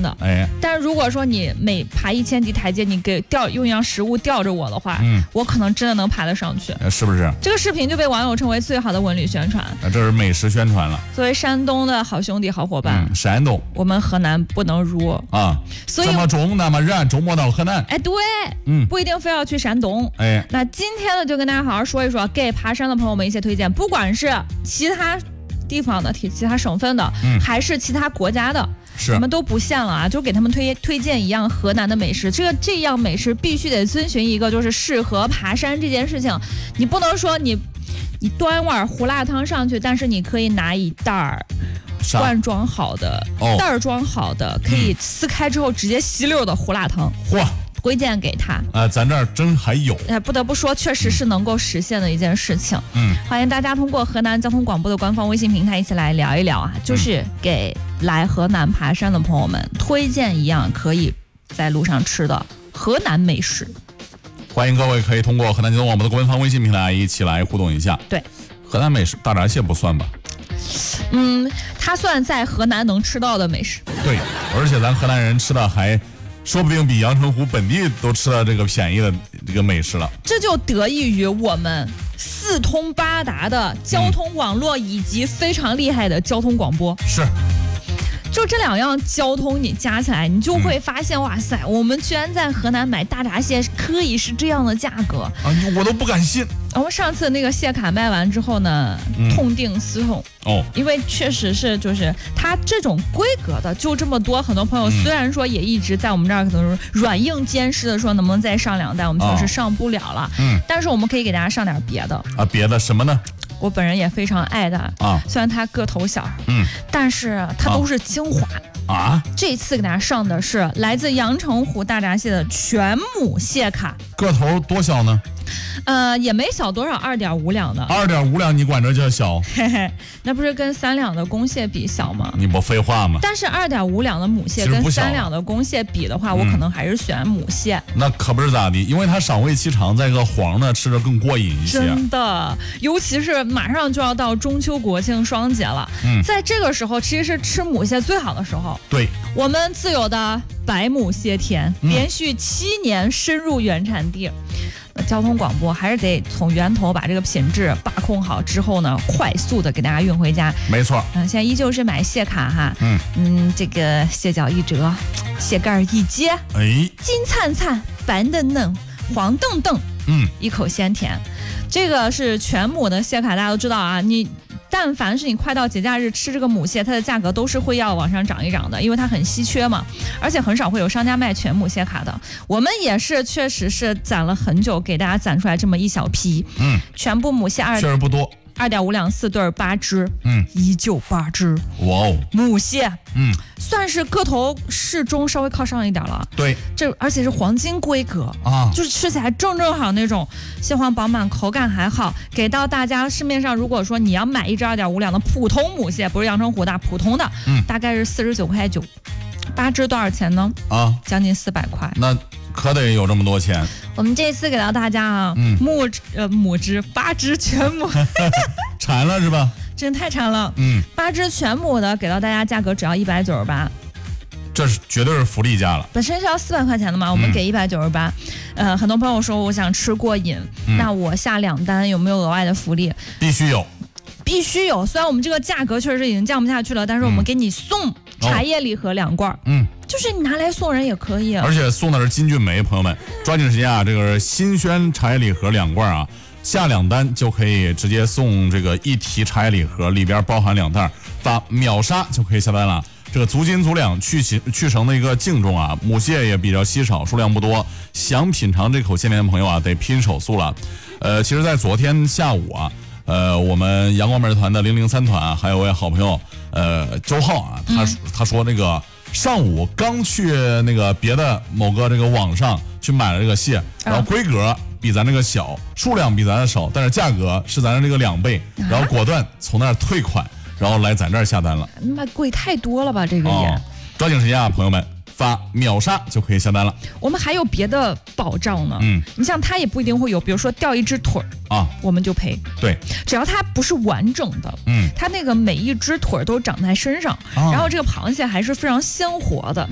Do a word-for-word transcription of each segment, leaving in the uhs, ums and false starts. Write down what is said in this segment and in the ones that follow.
的。 哎， 但是如果说你每爬一千级台阶，你给吊用一样食物吊着我的话，嗯，我可能真的能爬得上去， 是不是？ 这个视频就被网友称为最好的文旅宣传。 这是美食宣传了。 作为山东的好兄弟、好伙伴， 嗯、山东， 我们河南不能如啊， 所以这么重那么热，周末到河南。 哎，对， 嗯， 不一定非要去山东。 哎， 那今天呢，就跟大家好好说一说，给爬山的朋友们一些推荐，不管是其他地方的、其他省份的，嗯、还是其他国家的。 是我们都不限了啊，就给他们推推荐一样河南的美食。这个这样美食必须得遵循一个，就是适合爬山这件事情。你不能说你你端碗胡辣汤上去，但是你可以拿一袋儿罐装好的、哦、袋儿装好的，可以撕开之后直接吸溜的胡辣汤。 嚯！ 推荐给他啊、呃，咱这儿真还有， 哎，不得不说，确实是能够实现的一件事情。嗯，欢迎大家通过河南交通广播的官方微信平台一起来聊一聊啊，就是给来河南爬山的朋友们推荐一样可以在路上吃的河南美食。 欢迎各位可以通过河南交通广播的官方微信平台一起来互动一下。 对， 河南美食大闸蟹不算吧？ 嗯，它算在河南能吃到的美食。 对，而且咱河南人吃的还。说不定比阳澄湖本地都吃到这个便宜的这个美食了， 这就得益于我们四通八达的交通网络以及非常厉害的交通广播。 是， 就这两样交通你加起来，你就会发现，嗯、哇塞，我们居然在河南买大闸蟹可以是这样的价格啊！我都不敢信。 我们上次那个蟹卡卖完之后呢，嗯、痛定思痛哦， 因为确实是就是它这种规格的就这么多，很多朋友虽然说也一直在我们这儿可能软硬兼施的说能不能再上两袋，我们确实上不了了，嗯，但是我们可以给大家上点别的啊，别的什么呢？ 我本人也非常爱它啊，虽然它个头小，嗯，但是它都是精华啊。 这次给大家上的是来自阳澄湖大闸蟹的全母蟹卡， 个头多小呢？ 呃，也没小多少，二点五两的。 二点五两，你管这叫小？ 嘿嘿，那不是跟三两的公蟹比小吗？ 你不废话吗？ 但是二点五两的母蟹跟三两的公蟹比的话，我可能还是选母蟹。 嗯、那可不是咋的，因为它赏味期长，再一个黄呢吃着更过瘾一些。 真的，尤其是马上就要到中秋国庆双节了，嗯，在这个时候其实是吃母蟹最好的时候。 对， 我们自有的百亩蟹田，连续七年深入原产地。嗯、交通广播还是得从源头把这个品质把控好，之后呢，快速的给大家运回家。 没错， 嗯，现在依旧是买蟹卡哈，嗯嗯，这个蟹脚一折，蟹盖一揭， 哎， 金灿灿，白嫩嫩，黄澄澄，嗯，一口鲜甜。这个是全母的蟹卡，大家都知道啊，你。但凡是你快到节假日吃这个母蟹，它的价格都是会要往上涨一涨的，因为它很稀缺嘛，而且很少会有商家卖全母蟹卡的。我们也是确实是攒了很久，给大家攒出来这么一小批，嗯，全部母蟹二确实不多， 二点五两四对八只，嗯，依旧八只， 哇哦， 母蟹，嗯，算是个头适中，稍微靠上一点了。 对， 这而且是黄金规格啊，就是吃起来正正好那种蟹黄饱满，口感还好。给到大家市面上，如果说你要买一只二点五两的普通母蟹，不是阳澄湖的普通的，嗯，大概是四十九块九，八只多少钱呢？啊，将近四百块。 那可得有这么多钱。 我们这次给到大家啊，嗯、母呃母只八只全母， 馋了是吧？ 真太馋了。嗯，八只全母的给到大家价格只要一百九十八。 这是绝对是福利价了， 本身是要四百块钱的嘛，我们给一百九十八。呃，很多朋友说我想吃过瘾，嗯、那我下两单有没有额外的福利？ 必须有， 必须有。虽然我们这个价格确实已经降不下去了，但是我们给你送茶叶礼盒两罐，嗯，就是你拿来送人也可以。 而且送的是金骏眉，朋友们抓紧时间啊！这个新鲜茶叶礼盒两罐啊，下两单就可以直接送这个一提茶叶礼盒，里边包含两袋，发秒杀就可以下单了。这个足斤足两去去成的一个净重啊，母蟹也比较稀少，数量不多，想品尝这口鲜甜的朋友啊，得拼手速了。呃，其实，在昨天下午啊，呃，我们阳光美食团的零零三团、啊、还有位好朋友，呃，周浩啊，他、嗯、他说那个上午刚去那个别的某个这个网上去买了这个蟹，然后规格比咱这个小，数量比咱的少，但是价格是咱的这个两倍，然后果断从那儿退款。然后来咱这儿下单了， 那贵太多了吧？这个也、哦、 抓紧时间啊，朋友们，发秒杀就可以下单了。 我们还有别的保障呢，嗯，你像它也不一定会有，比如说掉一只腿啊，我们就赔。 对， 只要它不是完整的，嗯，它那个每一只腿都长在身上，哦、然后这个螃蟹还是非常鲜活的，嗯，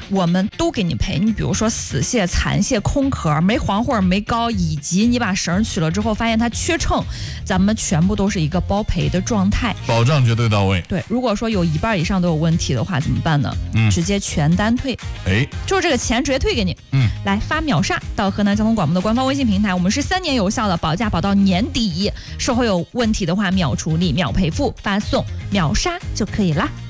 我们都给你赔。你比如说死蟹、残蟹、空壳、没黄或者没膏，以及你把绳取了之后发现它缺秤，咱们全部都是一个包赔的状态， 保障绝对到位。 对，如果说有一半以上都有问题的话怎么办呢？嗯，直接全单退。 哎， 就是这个钱直接退给你。 嗯， 来发秒杀到河南交通广播的官方微信平台，我们是三年有效的保价，保到年底。售后有问题的话，秒处理、秒赔付，发送秒杀就可以啦。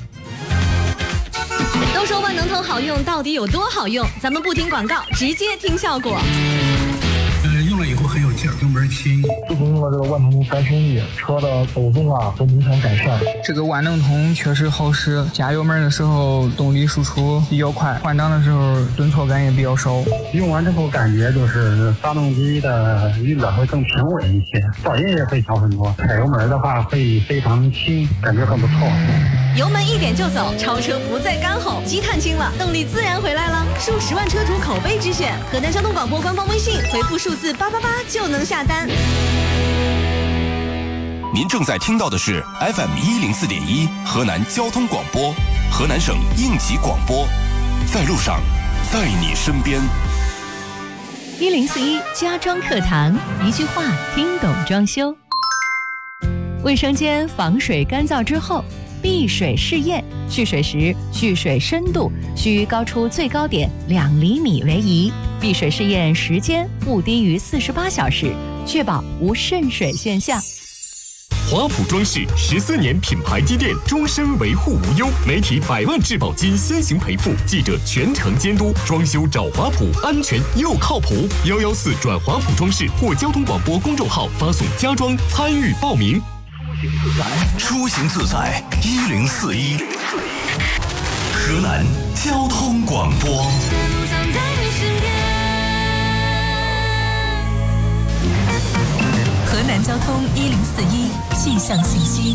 都说万能通好用，到底有多好用？咱们不听广告，直接听效果。 呃，用了以后很有劲儿，油门轻。 自从用了这个万能通三升一，车的抖动啊都明显改善。 这个万能通确实好使，加油门的时候动力输出比较快，换挡的时候顿挫感也比较少。 用完之后感觉就是发动机的运转会更平稳一些，噪音也会小很多。踩油门的话会非常轻，感觉很不错。 油门一点就走，超车不再干吼，积碳轻了，动力自然回来了。数十万车主口碑之选，河南交通广播官方微信回复数字八八八就能下单。 您正在听到的是 F M 一零四点一河南交通广播，河南省应急广播，在路上，在你身边。 一零四一家装课堂，一句话听懂装修。卫生间防水干燥之后，闭水试验，蓄水时蓄水深度需高出最高点两厘米为宜，闭水试验时间不低于四十八小时，确保无渗水现象。 华普装饰十四年品牌积淀，终身维护无忧，媒体百万质保金先行赔付，记者全程监督，装修找华普，安全又靠谱。幺幺四转华普装饰或交通广播公众号发送家装参与报名。 出行自在一零四一，河南交通广播。 河南交通一零四一气象信息。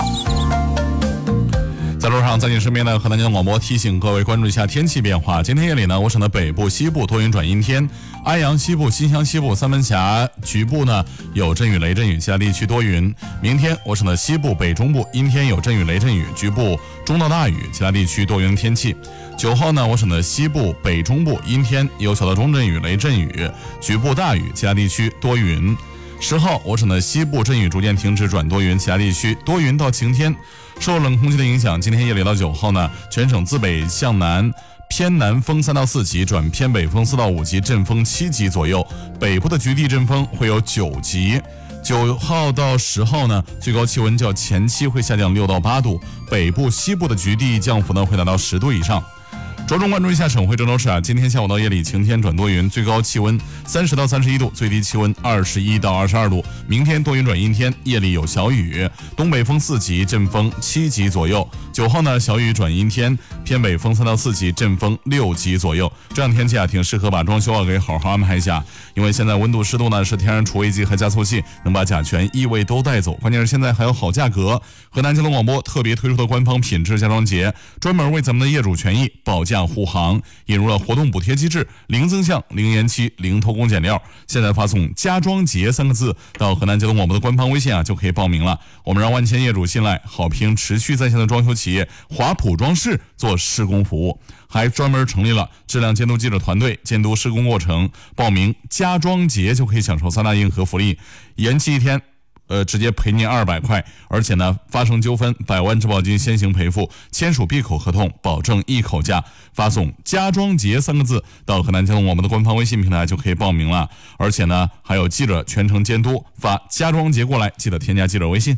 在路上，在你身边的河南交通广播提醒各位关注一下天气变化。今天夜里呢，我省的北部、西部多云转阴天，安阳西部、新乡西部、三门峡局部呢有阵雨、雷阵雨，其他地区多云。明天我省的西部、北中部阴天有阵雨、雷阵雨，局部中到大雨，其他地区多云天气。九号呢，我省的西部、北中部阴天有小到中阵雨、雷阵雨，局部大雨，其他地区多云。十号，我省的西部阵雨逐渐停止转多云，其他地区多云到晴天。受冷空气的影响，今天夜里到九号呢，全省自北向南偏南风三到四级转偏北风四到五级，阵风七级左右，北部的局地阵风会有九级。九号到十号呢，最高气温较前期会下降六到八度，北部、西部的局地降幅呢会达到十度以上。着重关注一下省会郑州市啊，今天下午到夜里晴天转多云，最高气温三十到三十一度，最低气温二十一到二十二度。明天多云转阴天，夜里有小雨，东北风四级，阵风七级左右。九号呢，小雨转阴天，偏北风三到四级，阵风六级左右。这样天气啊，挺适合把装修啊给好好安排一下，因为现在温度湿度呢是天然除味剂和加速器，能把甲醛异味都带走。关键是现在还有好价格，河南交通广播特别推出的官方品质家装节，专门为咱们的业主权益保驾护航，引入了活动补贴机制，零增项、零延期、零偷工减料。现在发送家装节三个字到河南交通广播的官方微信啊，就可以报名了。我们让万千业主信赖、好评持续在线的装修企业华普装饰做施工服务，还专门成立了质量监督记者团队监督施工过程。报名家装节就可以享受三大硬核福利，延期一天呃，直接赔您二百块，而且呢，发生纠纷，百万质保金先行赔付，签署闭口合同，保证一口价。发送“家装节”三个字到河南交通我们的官方微信平台就可以报名了。而且呢，还有记者全程监督，发“家装节”过来，记得添加记者微信。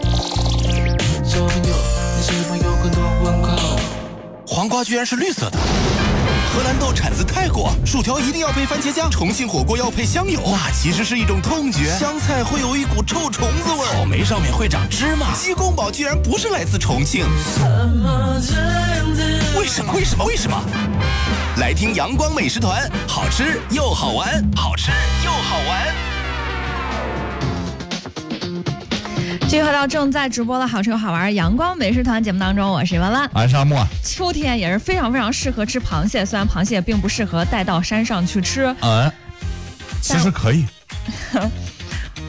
黄瓜居然是绿色的。荷兰豆产自泰国，薯条一定要配番茄酱，重庆火锅要配香油，那其实是一种痛觉。香菜会有一股臭虫子味，草莓上面会长芝麻，鸡公煲居然不是来自重庆，为什么？为什么？为什么？来听阳光美食团，好吃又好玩，好吃又好玩。 继续回到正在直播的好吃又好玩阳光美食团节目当中，我是文文， 俺是阿木啊。 秋天也是非常非常适合吃螃蟹，虽然螃蟹并不适合带到山上去吃， 嗯，其实可以。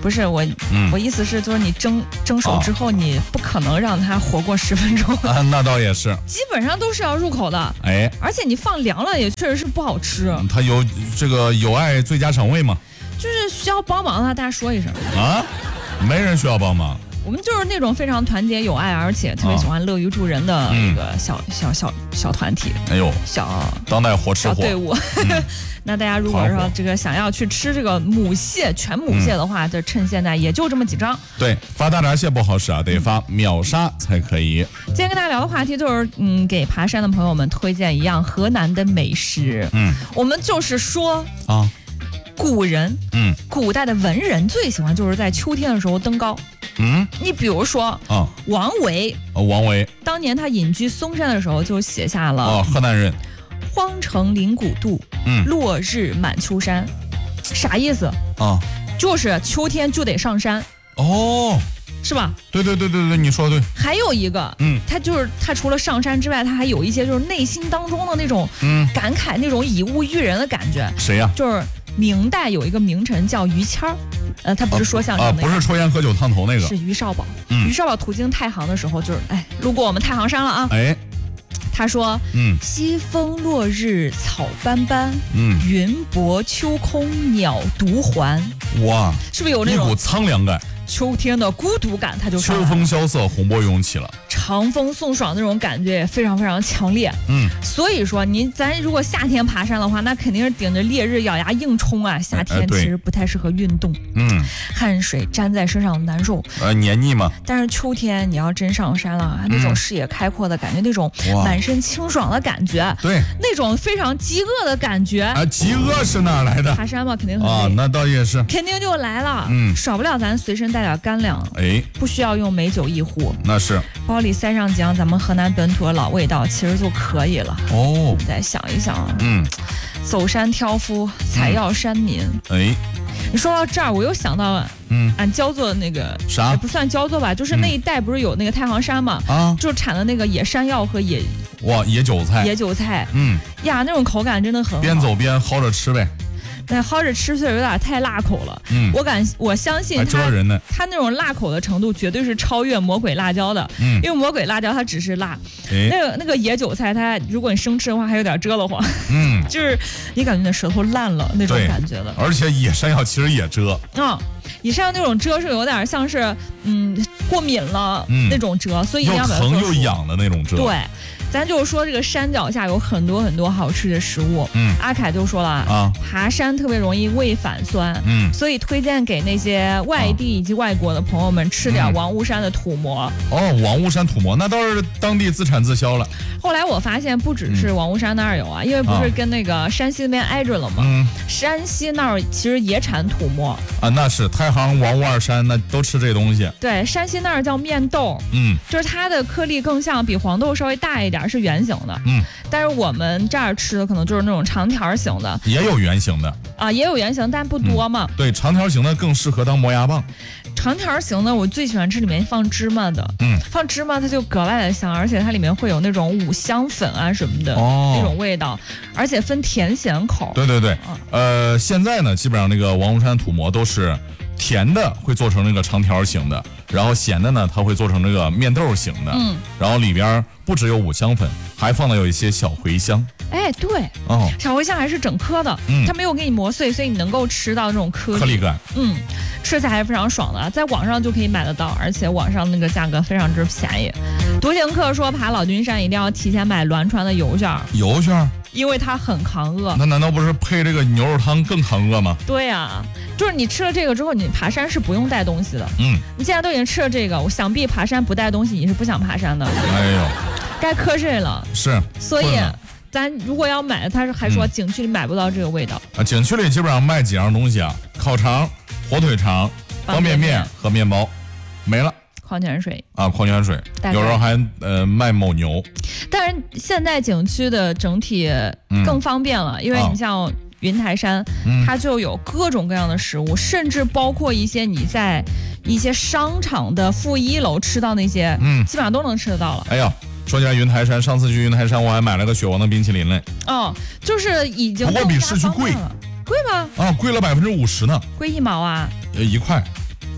不是我，嗯、我意思是，就是你蒸蒸熟之后，啊、你不可能让它活过十分钟。 啊，那倒也是， 基本上都是要入口的。 哎， 而且你放凉了，也确实是不好吃。 嗯、它有这个有碍最佳肠胃嘛？ 就是需要帮忙的话，大家说一声啊，没人需要帮忙。 我们就是那种非常团结友爱，而且特别喜欢乐于助人的那个小、嗯、小小小团体。 哎呦， 小当代活吃货小队伍。嗯、那大家如果说这个想要去吃这个母蟹全母蟹的话，就、嗯、趁现在也就这么几张。 对，发大闸蟹不好使啊，得发秒杀才可以。 今天跟大家聊的话题就是，嗯，给爬山的朋友们推荐一样河南的美食。嗯，我们就是说啊。古人，嗯，古代的文人最喜欢就是在秋天的时候登高。嗯，你比如说啊，王维， 啊，王维， 当年他隐居嵩山的时候就写下了啊，河南人， 荒城临古渡，嗯，落日满秋山，啥意思啊？就是秋天就得上山哦。 是吧？ 对对对对对，你说的对。 还有一个，嗯，他就是他除了上山之外，他还有一些就是内心当中的那种嗯感慨，那种以物喻人的感觉。 谁呀、啊？ 就是明代有一个名臣叫于谦儿，呃，他不是说相声的、 啊啊，不是抽烟喝酒烫头那个， 是于少保。嗯、于少保途经太行的时候，就是哎，路过我们太行山了啊。 哎， 他说，嗯，西风落日草斑斑，嗯，云薄秋空鸟独还。 哇， 是不是有那种一股苍凉感？ 秋天的孤独感，它就秋风萧瑟，洪波涌起了。 长风送爽那种感觉也非常非常强烈。嗯，所以说您咱如果夏天爬山的话，那肯定是顶着烈日咬牙硬冲啊。夏天其实不太适合运动。嗯，汗水沾在身上难受。 呃，黏腻嘛。 但是秋天你要真上山了，那种视野开阔的感觉，那种满身清爽的感觉， 对， 那种非常饥饿的感觉。 啊，饥饿是哪来的？ 爬山嘛，肯定很累啊，那倒也是， 肯定就来了。嗯，少不了咱随身带点干粮。哎，不需要用美酒一壶， 那是包里塞上几样咱们河南本土的老味道，其实就可以了。哦，再想一想，嗯，走山挑夫，采药山民。哎，你说到这儿，我又想到了，嗯，俺焦作的那个啥， 也不算焦作吧，就是那一带不是有那个太行山嘛，啊，就产的那个野山药和野哇野韭菜， 野韭菜，嗯呀，那种口感真的很好， 边走边薅着吃呗。 那薅着吃虽然有点太辣口了，嗯，我敢我相信它它那种辣口的程度绝对是超越魔鬼辣椒的，嗯，因为魔鬼辣椒它只是辣，哎、那个那个野韭菜它如果你生吃的话还有点遮了慌，嗯，就是你感觉你的舌头烂了那种感觉的。 而且野山药其实也遮， 啊、哦，野山药那种遮是有点像是嗯过敏了、嗯、那种遮，所以一定要把它又疼又痒的那种遮。 对。咱就是说，这个山脚下有很多很多好吃的食物。嗯，阿凯就说了啊，爬山特别容易胃反酸。嗯，所以推荐给那些外地以及外国的朋友们吃点王屋山的土馍。 嗯、哦，王屋山土馍那倒是当地自产自销了。 后来我发现不只是王屋山那儿有啊，因为不是跟那个山西那边挨着了吗？嗯，山西那儿其实也产土馍啊，那是太行、王屋二山那都吃这东西。 对，山西那儿叫面豆，嗯，就是它的颗粒更像比黄豆稍微大一点。是圆形的，嗯，但是我们这儿吃的可能就是那种长条形的， 也有圆形的啊，也有圆形，但不多嘛。 嗯、对，长条形的更适合当磨牙棒。 长条形的我最喜欢吃里面放芝麻的，嗯，放芝麻它就格外的香，而且它里面会有那种五香粉啊什么的、哦、那种味道，而且分甜咸口。 对对对，啊、呃，现在呢，基本上那个王屋山土馍都是甜的会做成那个长条形的。然后咸的呢，它会做成这个面豆型的，嗯，然后里边不只有五香粉，还放了有一些小茴香。 哎，对，哦，小茴香还是整颗的，嗯，它没有给你磨碎，所以你能够吃到这种颗粒颗粒感， 嗯，吃起来还是非常爽的，在网上就可以买得到，而且网上那个价格非常之便宜。独行客说爬老君山一定要提前买栾船的油券， 油券， 因为它很扛饿。 那难道不是配这个牛肉汤更扛饿吗？ 对呀、啊，就是你吃了这个之后，你爬山是不用带东西的。嗯，你现在都已经吃了这个，我想必爬山不带东西你是不想爬山的。 哎呦， 该瞌睡了。 是， 所以咱如果要买，他是还说景区里买不到这个味道、 嗯、啊。景区里基本上卖几样东西啊，烤肠、火腿肠、方便面和面包，没了。 矿泉水啊，矿泉水，有时候还呃卖某牛。 但是现在景区的整体更方便了，嗯、因为你像云台山、嗯，它就有各种各样的食物，甚至包括一些你在一些商场的负一楼吃到那些，嗯，基本上都能吃得到了。 哎呀，说起来云台山，上次去云台山我还买了个雪王的冰淇淋嘞。 哦，就是已经不过比市区贵， 贵吗？ 啊，贵了百分之五十呢。 贵一毛啊？ 呃，一块。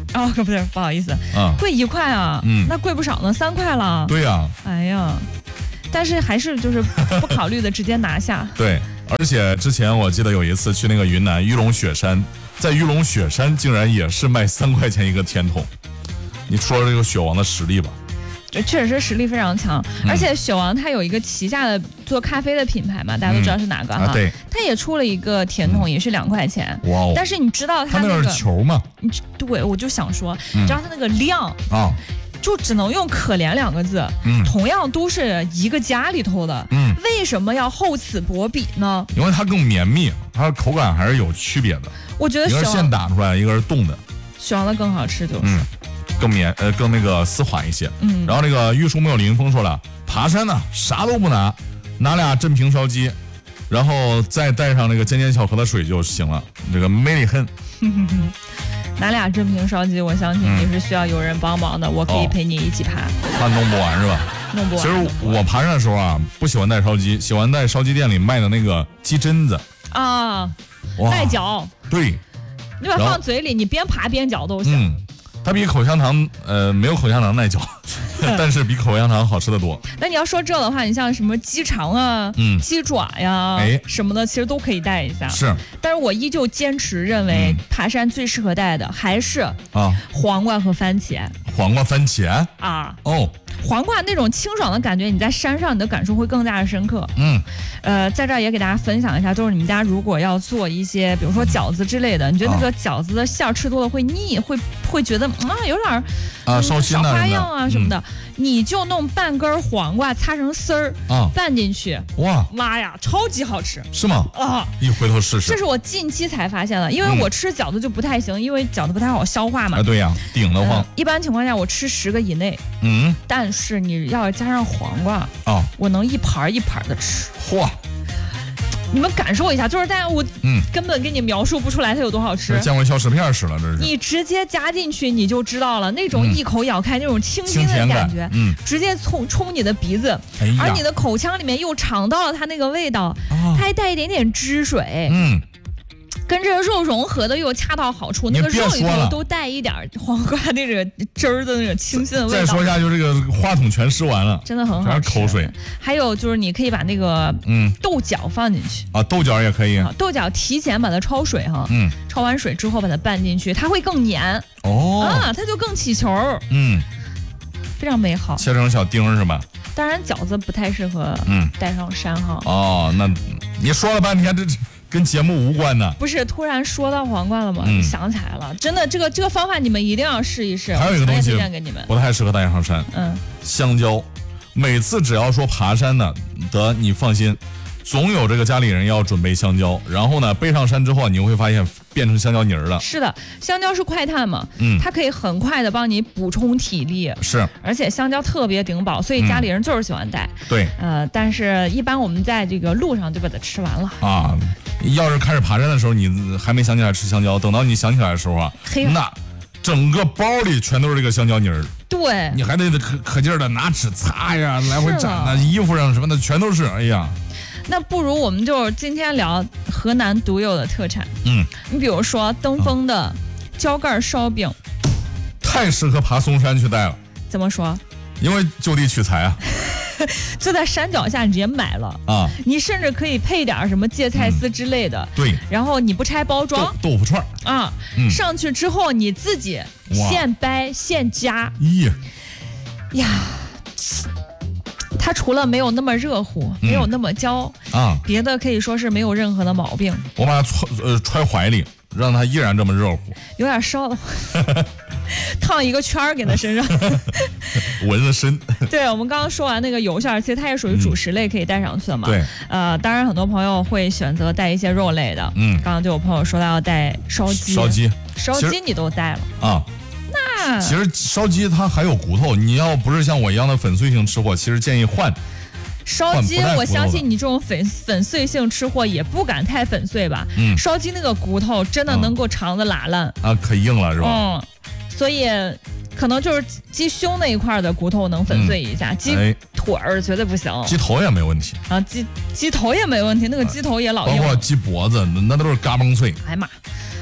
哦，不是，不好意思， 啊， 贵一块啊，嗯，那贵不少呢，三块了。 对呀、啊， 哎呀，但是还是就是不考虑的直接拿下。 对，而且之前我记得有一次去那个云南玉龙雪山，在玉龙雪山竟然也是卖三块钱一个甜筒，你说说这个雪王的实力吧。 这确实是实力非常强，嗯、而且雪王它有一个旗下的做咖啡的品牌嘛，大家都知道是哪个哈？ 嗯啊、对， 它也出了一个甜筒，也是两块钱。哇哦！但是你知道它那个它那是球吗？ 你对，我就想说，你知道它那个量啊， 就只能用可怜两个字。嗯，同样都是一个家里头的，嗯，为什么要厚此薄彼呢？ 因为它更绵密，它的口感还是有区别的。 我觉得一个是现打出来，一个是冻的。 雪王的更好吃，就是。 嗯更绵呃更那个丝滑一些，嗯，然后那个玉树没有林峰说了，爬山呢啥都不拿，拿俩镇平烧鸡，然后再带上那个尖尖小河的水就行了，这个美丽很。 拿俩镇平烧鸡，我相信你是需要有人帮忙的，嗯、我可以陪你一起爬。 那弄不完是吧？ 弄不完。 其实我爬山的时候啊，不喜欢带烧鸡，喜欢带烧鸡店里卖的那个鸡胗子啊，耐嚼。 对， 你把它放嘴里，你边爬边嚼都行。 嗯它比口香糖，呃，没有口香糖耐嚼，但是比口香糖好吃的多。 那你要说这的话，你像什么鸡肠啊、嗯、鸡爪呀、哎、什么的，其实都可以带一下。 是， 但是我依旧坚持认为，爬山最适合带的还是啊黄瓜和番茄。 黄瓜、番茄啊， 哦。 黄瓜那种清爽的感觉，你在山上你的感受会更加的深刻。嗯，呃，在这儿也给大家分享一下，就是你们家如果要做一些，比如说饺子之类的，你觉得那个饺子的馅儿吃多了会腻，会会觉得啊有点啊烧心少花样啊什么的，你就弄半根黄瓜擦成丝儿啊拌进去，哇妈呀，超级好吃。 是吗？啊，一回头试试。 这是我近期才发现的，因为我吃饺子就不太行，因为饺子不太好消化嘛。 啊，对呀，顶得慌。 一般情况下我吃十个以内，嗯，但是你要加上黄瓜啊，哦、我能一盘一盘的吃。嚯！你们感受一下，就是大家我嗯根本给你描述不出来它有多好吃。 见过小食片使了，这是。 你直接夹进去你就知道了，那种一口咬开那种清新的感觉，嗯，直接冲冲你的鼻子，哎、而你的口腔里面又尝到了它那个味道，哦、它还带一点点汁水，嗯。跟这个肉融合的又恰到好处，那个肉里头都带一点黄瓜那个汁儿的那种清新的味道。 再说一下，就这个话筒全吃完了， 真的很好吃， 全是口水。 还有就是你可以把那个嗯豆角放进去啊，豆角也可以。 豆角提前把它焯水哈，嗯，焯完水之后把它拌进去，它会更黏哦啊，它就更起球，嗯，非常美好。 切成小丁是吧？ 当然饺子不太适合嗯带上山哈。 哦，那你说了半天这。跟节目无关的， 不是突然说到黄瓜了吗？嗯、想起来了，真的，这个这个方法你们一定要试一试。 还有一个东西推荐给你们， 不太适合带上山。嗯，香蕉。每次只要说爬山呢，得你放心，总有这个家里人要准备香蕉。然后呢，背上山之后，你会发现变成香蕉泥儿了。 是的，香蕉是快碳嘛，嗯，它可以很快的帮你补充体力。 是， 而且香蕉特别顶饱，所以家里人就是喜欢带。 嗯、对， 呃，但是一般我们在这个路上就把它吃完了啊。要是开始爬山的时候，你还没想起来吃香蕉，等到你想起来的时候啊，那整个包里全都是这个香蕉泥儿。 对， 你还得可可劲儿的拿纸擦呀，来回粘的衣服上什么的全都是。哎呀， 那不如我们就今天聊河南独有的特产。嗯，你比如说登封的浇盖烧饼， 太适合爬嵩山去带了。 怎么说？ 因为就地取材啊。 就在山脚下，你直接买了啊！你甚至可以配点什么芥菜丝之类的， 嗯、对。 然后你不拆包装， 豆腐串啊，嗯、上去之后你自己现掰现夹。咦呀，它除了没有那么热乎，嗯、没有那么焦啊，别的可以说是没有任何的毛病。 我把它揣呃揣怀里，让它依然这么热乎。 有点烧了。烫一个圈儿给它身上， 纹了身。 对，我们刚刚说完那个油馅，其实它也属于主食类，可以带上去的嘛。 对， 呃，当然很多朋友会选择带一些肉类的。嗯，刚刚就有朋友说到要带烧鸡， 烧鸡， 烧鸡你都带了啊？那其实烧鸡它还有骨头，你要不是像我一样的粉碎性吃货，其实建议换。 烧鸡，我相信你这种粉粉碎性吃货也不敢太粉碎吧？嗯，烧鸡那个骨头真的能够肠子拉烂啊，可硬了是吧？ 嗯，所以可能就是鸡胸那一块的骨头能粉碎一下，嗯、鸡腿儿绝对不行。 鸡头也没问题啊，鸡鸡头也没问题，那个鸡头也老硬。 包括鸡脖子，那都是嘎嘣脆。 哎呀妈！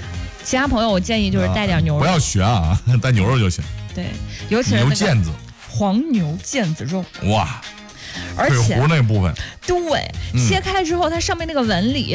其他朋友我建议就是带点牛肉， 不要学啊，带牛肉就行。 对，尤其是牛腱子， 黄牛腱子肉， 哇， 而且腿胡那部分， 对，切开之后它上面那个纹理